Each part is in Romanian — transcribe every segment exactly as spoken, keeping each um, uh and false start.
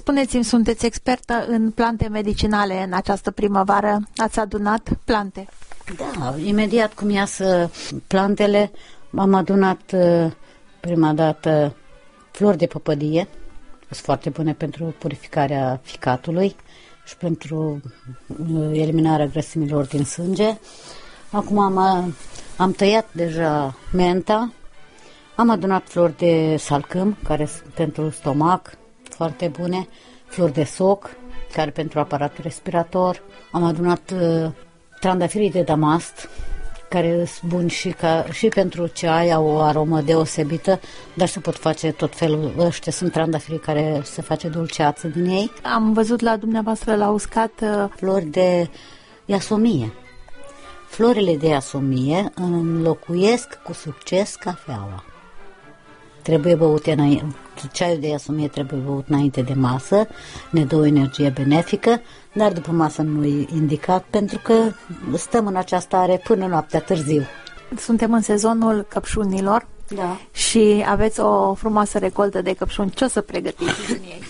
Spuneți-mi, sunteți expertă în plante medicinale în această primăvară? Ați adunat plante? Da, imediat cum iasă plantele, am adunat prima dată flori de păpădie, sunt foarte bune pentru purificarea ficatului și pentru eliminarea grăsimilor din sânge. Acum am, am tăiat deja menta, am adunat flori de salcâm, care sunt pentru stomac, foarte bune, flori de soc, care pentru aparatul respirator. Am adunat uh, trandafirii de damast, care sunt buni și, ca, și pentru ceai, au o aromă deosebită, dar se pot face tot felul. Ăștia sunt trandafirii care se face dulceață din ei. Am văzut la dumneavoastră la uscat uh... flori de iasomie. Florile de iasomie înlocuiesc cu succes cafeaua. Trebuie băute înainte, ceaiul de iasomie trebuie băut înainte de masă, ne dă o energie benefică, dar după masă nu e indicat pentru că stăm în această stare până noaptea târziu. Suntem în sezonul căpșunilor, da, și aveți o frumoasă recoltă de căpșuni. Ce o să pregătiți din ei?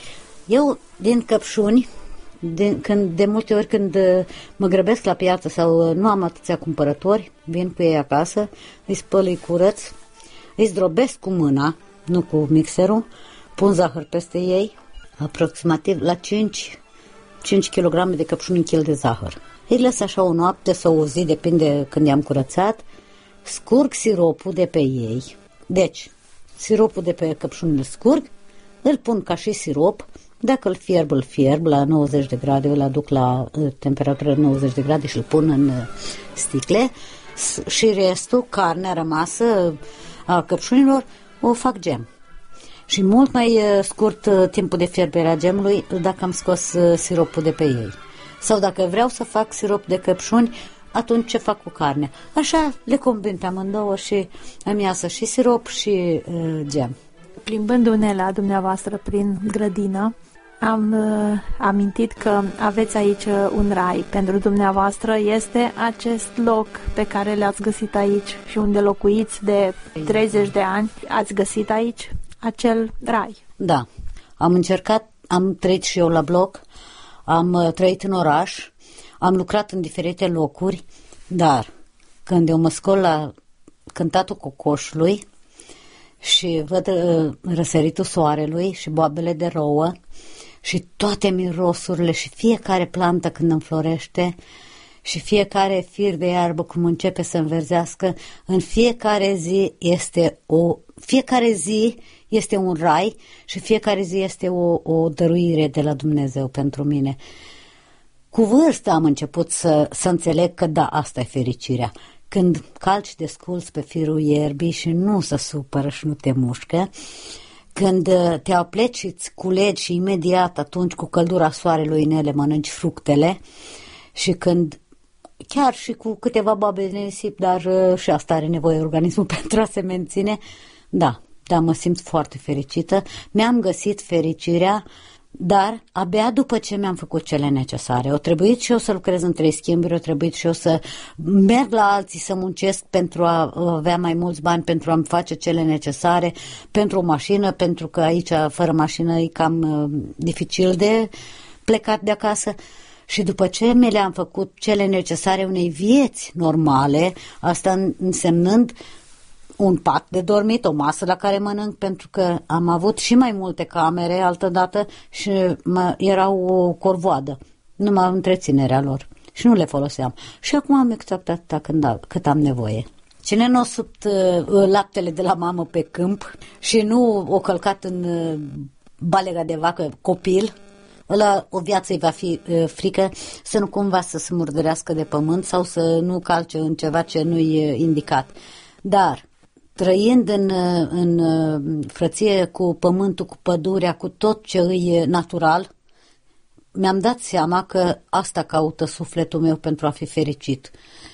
Eu din căpșuni, de, când, de multe ori când mă grăbesc la piață sau nu am atâția cumpărători, vin cu ei acasă, îi spăl, îi curăț, îi zdrobesc cu mâna, nu cu mixerul, pun zahăr peste ei, aproximativ la cinci kilograme de căpșuni, un kil de zahăr. Îi lăs așa o noapte sau o zi, depinde când i-am curățat, scurg siropul de pe ei. Deci, siropul de pe căpșuni îl scurg, îl pun ca și sirop, dacă îl fierb, îl fierb la nouăzeci de grade, îl aduc la temperatură nouăzeci de grade și îl pun în sticle și restul, carnea rămasă a căpșunilor, o fac gem. Și mult mai scurt timpul de fierbere a gemului dacă am scos siropul de pe ei. Sau dacă vreau să fac sirop de căpșuni, atunci ce fac cu carne? Așa le combin pe amândouă și îmi iasă și sirop și uh, gem. Plimbându-ne la dumneavoastră prin grădină, am uh, amintit că aveți aici uh, un rai. Pentru dumneavoastră este acest loc pe care le-ați găsit aici și unde locuiți de treizeci de ani. Ați găsit aici acel rai. Da, am încercat, am trăit și eu la bloc, am uh, trăit în oraș, am lucrat în diferite locuri, dar când eu mă scol la cântatul cocoșului și văd uh, răsăritul soarelui și boabele de rouă și toate mirosurile și fiecare plantă când înflorește și fiecare fir de iarbă cum începe să înverzească, în fiecare zi este o fiecare zi este un rai și fiecare zi este o, o dăruire de la Dumnezeu pentru mine. Cu vârsta am început să, să înțeleg că da, asta e fericirea. Când calci desculți pe firul ierbii și nu se supără și nu te mușcă, când te apleci și îți culegi și imediat atunci cu căldura soarelui în ele mănânci fructele și când chiar și cu câteva babe de nisip, dar și asta are nevoie organismul pentru a se menține, da, da, mă simt foarte fericită. Mi-am găsit fericirea, dar abia după ce mi-am făcut cele necesare. O trebuit și eu să lucrez în trei schimburi, o trebuit și eu să merg la alții, să muncesc pentru a avea mai mulți bani, pentru a-mi face cele necesare, pentru o mașină, pentru că aici, fără mașină, e cam uh, dificil de plecat de acasă. Și după ce mi le-am făcut cele necesare unei vieți normale, asta însemnând un pat de dormit, o masă la care mănânc, pentru că am avut și mai multe camere altădată și mă, era o corvoadă, numai întreținerea lor și nu le foloseam. Și acum am exact atâta când, cât am nevoie. Cine nu a subt uh, laptele de la mamă pe câmp și nu o călcat în uh, balega de vacă copil, ăla o viață îi va fi uh, frică să nu cumva să se murdărească de pământ sau să nu calce în ceva ce nu-i uh, indicat. Dar trăind în, în frăție cu pământul, cu pădurea, cu tot ce îi natural, mi-am dat seama că asta caută sufletul meu pentru a fi fericit.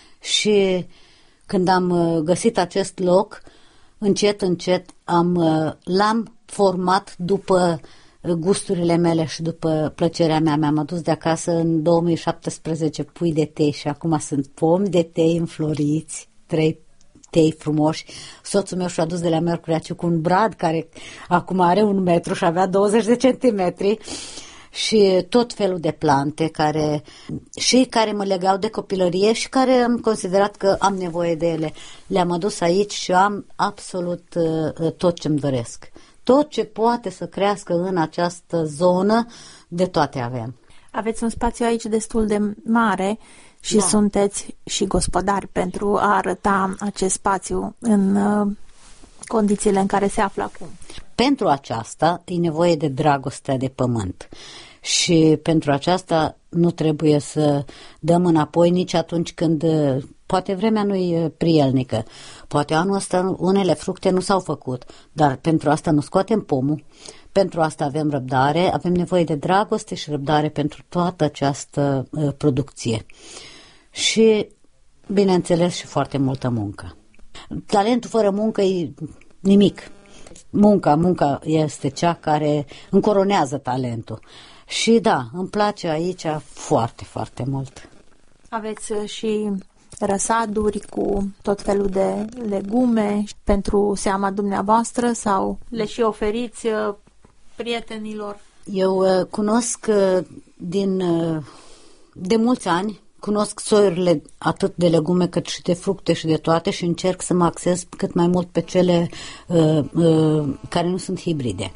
Și când am găsit acest loc, încet, încet am, l-am format după gusturile mele și după plăcerea mea. Mi-am adus de acasă în două mii șaptesprezece pui de tei și acum sunt pomi de tei înfloriți, trei tei frumoși. Soțul meu și-a adus de la Mercuriaciu cu un brad care acum are un metru și avea douăzeci de centimetri și tot felul de plante care, și care mă legau de copilărie și care am considerat că am nevoie de ele. Le-am adus aici și am absolut uh, tot ce-mi doresc. Tot ce poate să crească în această zonă, de toate avem. Aveți un spațiu aici destul de mare și da. Sunteți și gospodari pentru a arăta acest spațiu în uh, condițiile în care se află acum. Pentru aceasta e nevoie de dragostea de pământ și pentru aceasta nu trebuie să dăm înapoi nici atunci când poate vremea nu e prielnică, poate anul ăsta unele fructe nu s-au făcut, dar pentru asta nu scoatem pomul, pentru asta avem răbdare, avem nevoie de dragoste și răbdare pentru toată această uh, producție și bineînțeles și foarte multă muncă. Talentul fără muncă e nimic. Munca, munca este cea care încoronează talentul. Și da, îmi place aici foarte, foarte mult. Aveți și răsaduri cu tot felul de legume pentru seama dumneavoastră sau le și oferiți prietenilor? Eu cunosc din de mulți ani, cunosc soiurile atât de legume cât și de fructe și de toate și încerc să mă axez cât mai mult pe cele uh, uh, care nu sunt hibride.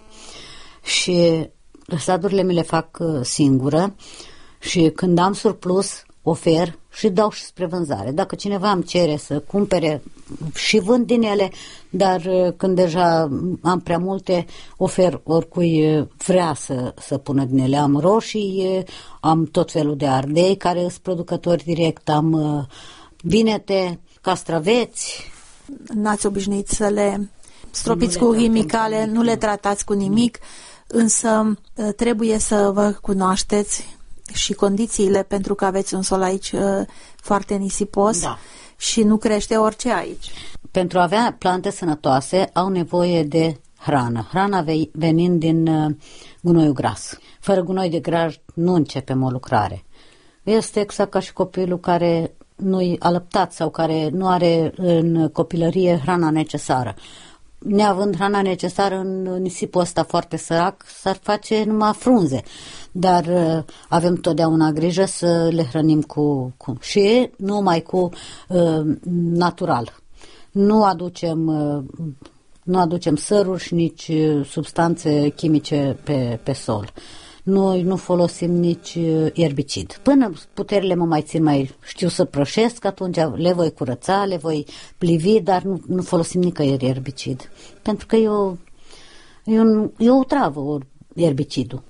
Și răsadurile mi le fac uh, singură și când am surplus ofer și dau și spre vânzare. Dacă cineva îmi cere să cumpere și vând din ele, dar uh, când deja am prea multe, ofer oricui uh, vrea să, să pună din ele. Am roșii, uh, am tot felul de ardei care sunt producători direct, am uh, vinete, castraveți. N-ați obișnuit să le stropiți cu chimicale, nu le tratați cu nimic, însă uh, trebuie să vă cunoașteți și condițiile, pentru că aveți un sol aici uh, foarte nisipos da. Și nu crește orice aici. Pentru a avea plante sănătoase au nevoie de hrană. Hrana venind din uh, gunoiul gras. Fără gunoi de gras nu începem o lucrare. Este exact ca și copilul care nu-i alăptat sau care nu are în copilărie hrana necesară. Neavând hrana necesară în nisipul ăsta foarte sărac, s-ar face numai frunze. Dar uh, avem totdeauna grijă să le hrănim cu, cu și numai cu uh, natural. Nu aducem, uh, nu aducem săruri și nici uh, substanțe chimice pe, pe sol. Noi nu folosim nici uh, erbicid. Până puterile mă mai țin, mai știu să prășesc, atunci le voi curăța, le voi plivi, dar nu, nu folosim nicăieri erbicid. Pentru că e o, e un, e o travă erbicidul.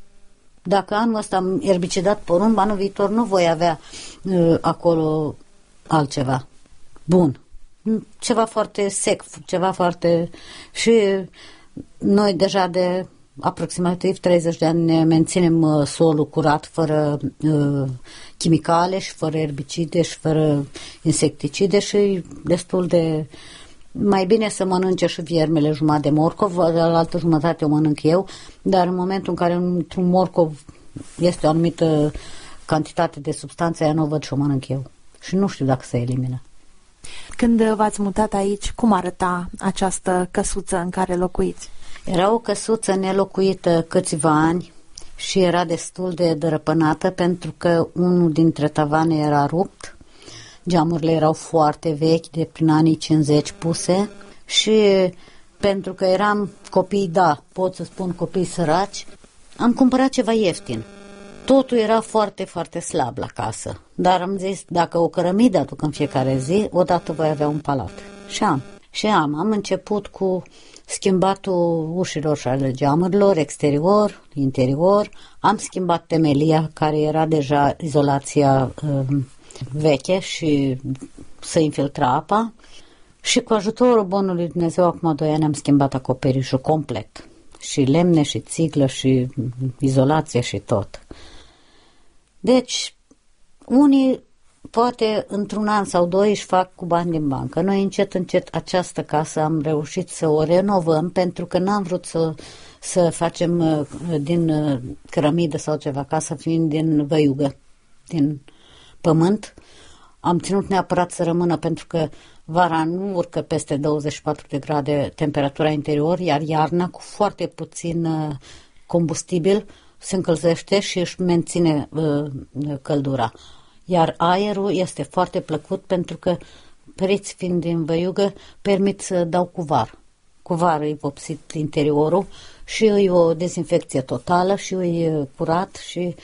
Dacă anul ăsta am erbicidat porumb, anul viitor nu voi avea uh, acolo altceva bun. Ceva foarte sec, ceva foarte... Și noi deja de aproximativ treizeci de ani ne menținem uh, solul curat, fără uh, chimicale și fără erbicide și fără insecticide și destul de... Mai bine să mănânce și viermele jumătate de morcov, la altă jumătate o mănânc eu, dar în momentul în care într-un morcov este o anumită cantitate de substanțe, aia nu o văd și o mănânc eu. Și nu știu dacă se elimină. Când v-ați mutat aici, cum arăta această căsuță în care locuiți? Era o căsuță nelocuită câțiva ani și era destul de dărăpânată pentru că unul dintre tavane era rupt. Geamurile erau foarte vechi, de prin anii cincizeci puse și pentru că eram copii, da, pot să spun copii săraci, am cumpărat ceva ieftin. Totul era foarte, foarte slab la casă, dar am zis, dacă o cărămidă aduc în fiecare zi, odată voi avea un palat. Și am. Și am. Am început cu schimbatul ușilor și ale geamurilor, exterior, interior. Am schimbat temelia, care era deja izolația um, veche și să infiltra apa și cu ajutorul bunului Dumnezeu acum doi ani am schimbat acoperișul complet și lemne și țiglă și izolație și tot. Deci unii poate într-un an sau doi își fac cu bani din bancă. Noi încet încet această casă am reușit să o renovăm pentru că n-am vrut să, să facem din cărămidă sau ceva, casa fiind din văiugă, din pământ. Am ținut neapărat să rămână pentru că Vara nu urcă peste douăzeci și patru de grade temperatura interior, iar iarna cu foarte puțin combustibil se încălzește și își menține uh, căldura. Iar aerul este foarte plăcut pentru că pereți fiind din văiugă permit să dau cu var. Cu var îi vopsit interiorul și îi o dezinfecție totală și îi curat și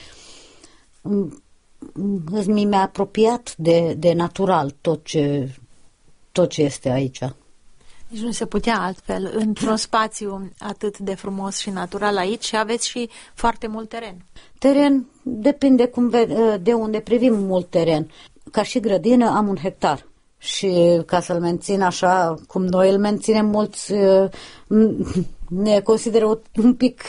mi-a apropiat de, de natural tot ce, tot ce este aici. Deci nu se putea altfel, într-un spațiu atât de frumos și natural aici și aveți și foarte mult teren. Teren, depinde cum, de unde privim mult teren. Ca și grădină am un hectar și ca să-l mențin așa cum noi îl menținem, mulți ne consideră un pic,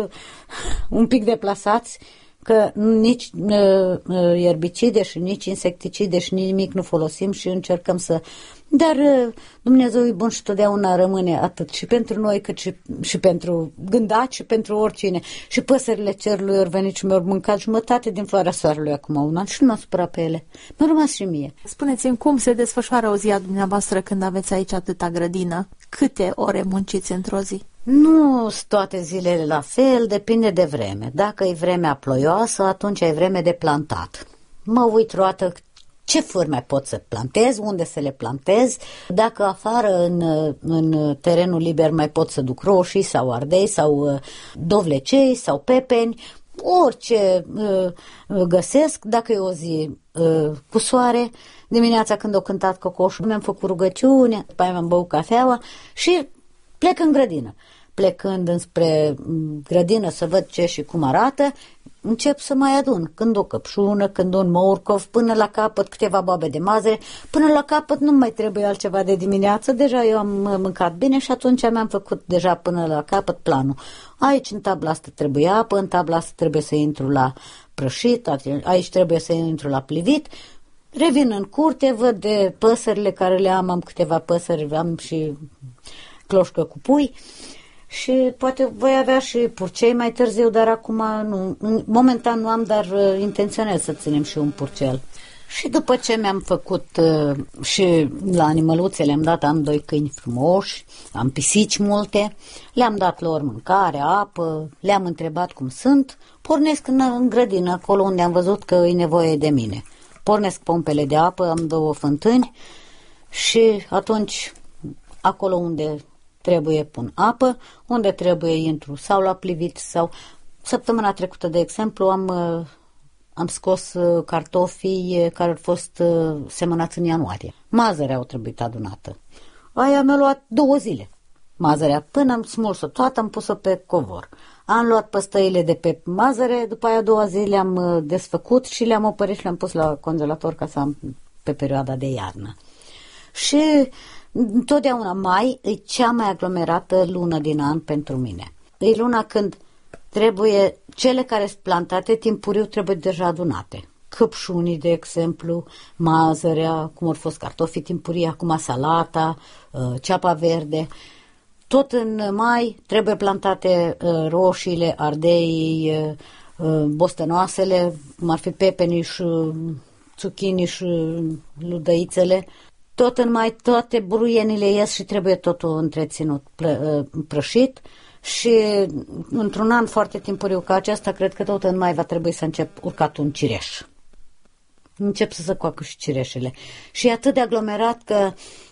un pic deplasați, că nici ierbicide și nici insecticide și nimic nu folosim și încercăm să... Dar Dumnezeu e bun și totdeauna rămâne atât și pentru noi cât și, și pentru gândaci și pentru oricine. Și păsările cerului ori venit și mi-au mâncat jumătate din floarea soarelui acum un an și nu m-a supărat pe ele. Mi-a rămas și mie. Spuneți-mi cum se desfășoară o zi a dumneavoastră când aveți aici atâta grădină? Câte ore munciți într-o zi? Nu sunt toate zilele la fel, depinde de vreme. Dacă e vremea ploioasă, atunci ai vreme de plantat. Mă uit roată ce fări mai pot să plantez, unde să le plantez. Dacă afară în, în terenul liber mai pot să duc roșii sau ardei sau dovlecei sau pepeni, orice uh, găsesc. Dacă e o zi uh, cu soare, dimineața când au cântat cocoșul, mi-am făcut rugăciune, după aia mi-am băut cafeaua și plec în grădină. Plecând înspre grădină să văd ce și cum arată, încep să mai adun. Când o căpșună, când un morcov, până la capăt câteva boabe de mazăre, până la capăt nu mai trebuie altceva de dimineață. Deja eu am mâncat bine și atunci mi-am făcut deja până la capăt planul. Aici în tabla asta trebuie apă, în tabla asta trebuie să intru la prășit, aici trebuie să intru la plivit. Revin în curte, văd de păsările care le am, am câteva păsări, am și cloșcă cu pui. Și poate voi avea și purcei mai târziu, dar acum nu. Momentan nu am, dar uh, intenționez să ținem și un purcel. Și după ce mi-am făcut uh, și la animăluțe le-am dat, am doi câini frumoși, am pisici multe, le-am dat lor mâncare, apă, le-am întrebat cum sunt, pornesc în, în grădină, acolo unde am văzut că e nevoie de mine. Pornesc pompele de apă, am două fântâni și atunci acolo unde trebuie pun apă, unde trebuie intru sau la plivit sau... Săptămâna trecută, de exemplu, am, am scos cartofii care au fost semănați în ianuarie. Mazărea au trebuit adunată. Aia mi-a luat două zile. Mazărea, până am smuls-o toată, am pus-o pe covor. Am luat păstăile de pe mazăre, după aia a doua zi le-am desfăcut și le-am opărit și le-am pus la congelator ca să am pe perioada de iarnă. Și... întotdeauna mai e cea mai aglomerată lună din an pentru mine. E luna când trebuie, cele care sunt plantate timpuriu trebuie deja adunate. Căpșunii, de exemplu, mazărea, cum au fost cartofii timpurii, acum salata, ceapa verde. Tot în mai trebuie plantate roșiile, ardeii, bostănoasele, cum ar fi pepenii și zucchini și ludăițele. Tot în mai toate bruienile ies și trebuie totul întreținut, plă, prășit și într-un an foarte timpuriu ca acesta, cred că tot în mai va trebui să încep urcat un cireș. Încep să se coacă și cireșele. Și e atât de aglomerat că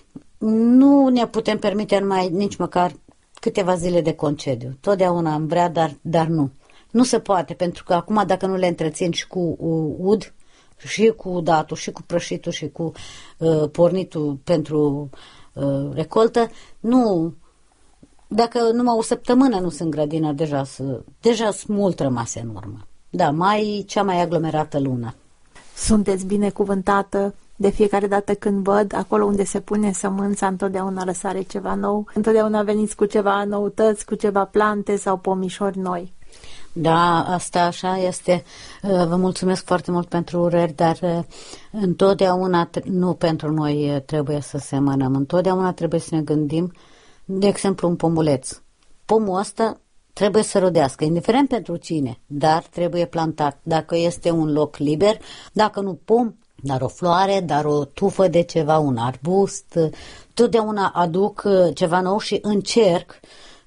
nu ne putem permite numai nici măcar câteva zile de concediu. Totdeauna am vrea, dar, dar nu. Nu se poate, pentru că acum dacă nu le întrețin și cu ud, și cu datul, și cu prășitul, și cu uh, pornitul pentru uh, recoltă, nu, dacă numai o săptămână nu sunt grădină, deja sunt deja sunt mult rămase în urmă. Da, mai cea mai aglomerată lună. Sunteți binecuvântată de fiecare dată când văd acolo unde se pune sămânța, întotdeauna răsare ceva nou, întotdeauna veniți cu ceva noutăți, cu ceva plante sau pomișori noi. Da, asta așa este. Vă mulțumesc foarte mult pentru urări, dar întotdeauna nu pentru noi trebuie să semănăm. Întotdeauna trebuie să ne gândim, de exemplu, un pomuleț. Pomul ăsta trebuie să rodească, indiferent pentru cine, dar trebuie plantat. Dacă este un loc liber, dacă nu pom, dar o floare, dar o tufă de ceva, un arbust, totdeauna aduc ceva nou și încerc,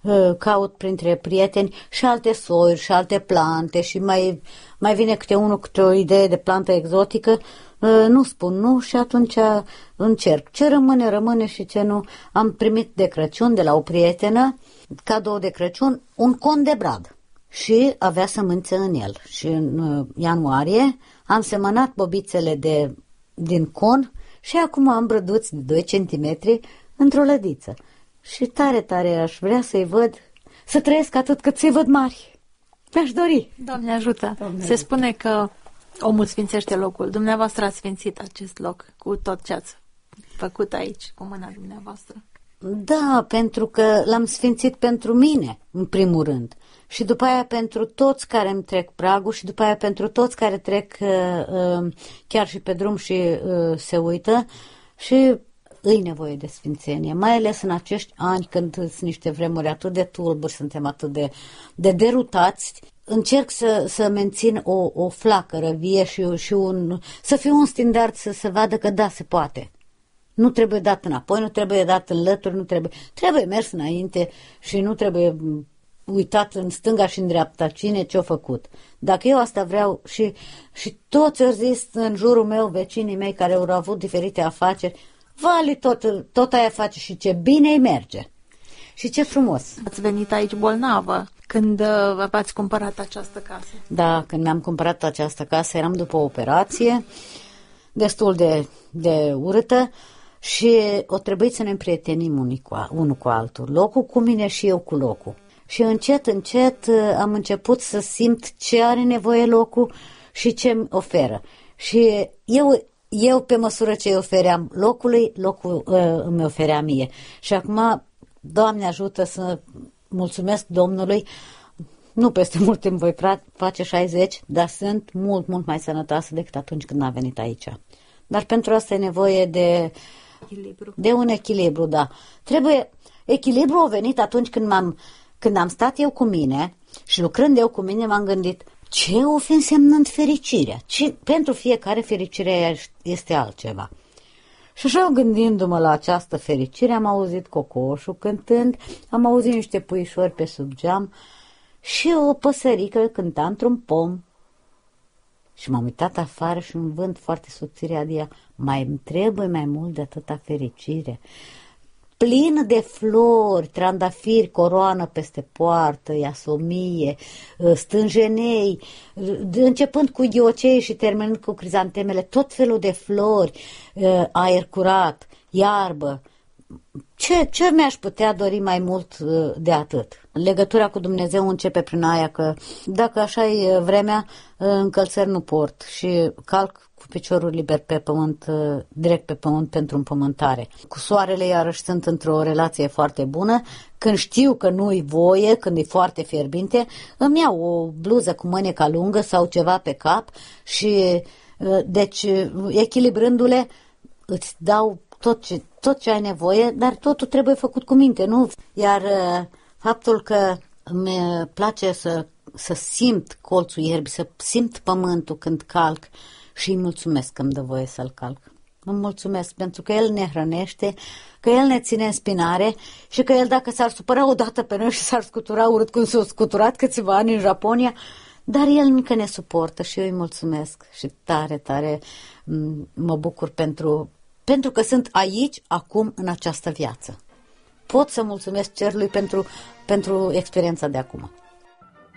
caut printre prieteni și alte soiuri și alte plante și mai, mai vine câte unul câte o idee de plantă exotică, nu spun nu și atunci încerc. Ce rămâne, rămâne și ce nu. Am primit de Crăciun de la o prietenă, cadou de Crăciun, un con de brad și avea sămânțe în el. Și în ianuarie am semănat bobițele de, din con și acum am brăduți de doi centimetri într-o lădiță. Și tare, tare aș vrea să-i văd, să trăiesc atât cât să-i văd mari. Mi-aș dori. Doamne ajută. Doamne Se spune că omul sfințește locul. Dumneavoastră ați sfințit acest loc cu tot ce ați făcut aici, cu mâna dumneavoastră. Da, pentru că l-am sfințit pentru mine, în primul rând. Și după aia pentru toți care îmi trec pragul și după aia pentru toți care trec uh, uh, chiar și pe drum și uh, se uită și îi nevoie de sfințenie, mai ales în acești ani când sunt niște vremuri atât de tulburi, suntem atât de, de derutați. Încerc să, să mențin o, o flacără vie și, și un, să fiu un standard, să se vadă că da, se poate. Nu trebuie dat înapoi, nu trebuie dat în lături, nu trebuie, trebuie mers înainte și nu trebuie uitat în stânga și în dreapta cine ce-a făcut. Dacă eu asta vreau și, și toți au zis în jurul meu, vecinii mei care au avut diferite afaceri, Vali, tot, tot aia face și ce bine îi merge. Și ce frumos. Ați venit aici bolnavă când uh, v-ați cumpărat această casă. Da, când mi-am cumpărat această casă eram după o operație destul de, de urâtă și o trebuit să ne împrietenim unii cu, unul cu altul. Locul cu mine și eu cu locul. Și încet, încet am început să simt ce are nevoie locul și ce îmi oferă. Și eu... Eu, pe măsură ce îi ofeream locului, locul uh, îmi oferea mie. Și acum, Doamne ajută să mulțumesc Domnului, nu peste mult timp voi face șaizeci, dar sunt mult, mult mai sănătoasă decât atunci când am venit aici. Dar pentru asta e nevoie de, echilibru. de un echilibru, da. Trebuie, echilibru a venit atunci când, m-am, când am stat eu cu mine și lucrând eu cu mine m-am gândit, ce o fi însemnând fericirea? Ce, pentru fiecare fericirea este altceva. Și așa gândindu-mă la această fericire, am auzit cocoșul cântând, am auzit niște puișori pe sub geam și o păsărică cânta într-un pom. Și m-am uitat afară și un vânt foarte subțire adia, mai îmi trebuie mai mult de atâta fericire. Plină de flori, trandafiri, coroană peste poartă, iasomie, stânjenei, începând cu ghiocei și terminând cu crizantemele, tot felul de flori, aer curat, iarbă. Ce, ce mi-aș putea dori mai mult de atât? Legătura cu Dumnezeu începe prin aia că dacă așa e vremea, încălțări nu port și calc cu piciorul liber pe pământ, direct pe pământ pentru împământare. Cu soarele iarăși sunt într-o relație foarte bună. Când știu că nu-i voie, când e foarte fierbinte, îmi iau o bluză cu mâneca lungă sau ceva pe cap și deci echilibrându-le îți dau tot ce, tot ce ai nevoie, dar totul trebuie făcut cu minte, nu? Iar faptul că îmi place să, să simt colțul ierbii, să simt pământul când calc și îi mulțumesc că îmi dă voie să-l calc. Îmi mulțumesc pentru că El ne hrănește, că El ne ține în spinare și că El dacă s-ar supăra odată pe noi și s-ar scutura urât cum s-a scuturat câțiva ani în Japonia, dar El încă ne suportă și eu îi mulțumesc și tare, tare mă bucur pentru, pentru că sunt aici, acum, în această viață. Pot să mulțumesc cerului pentru, pentru experiența de acum.